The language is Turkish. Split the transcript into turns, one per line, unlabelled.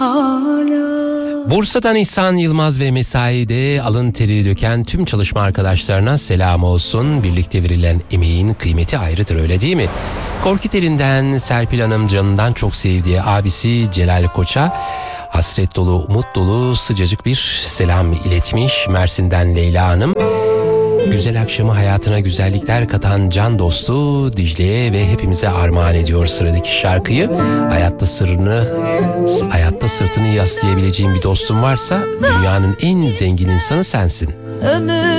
hala.
Bursa'dan İhsan Yılmaz ve mesaide alın teri döken tüm çalışma arkadaşlarına selam olsun. Birlikte verilen emeğin kıymeti ayrıdır, öyle değil mi? Korkuteli'nden Serpil Hanım canından çok sevdiği abisi Celal Koç'a hasret dolu, umut dolu sıcacık bir selam iletmiş. Mersin'den Leyla Hanım güzel akşamı hayatına güzellikler katan can dostu Dicle'ye ve hepimize armağan ediyor sıradaki şarkıyı. Hayatta sırtını yaslayabileceğin bir dostun varsa dünyanın en zengin insanı sensin.
Ömür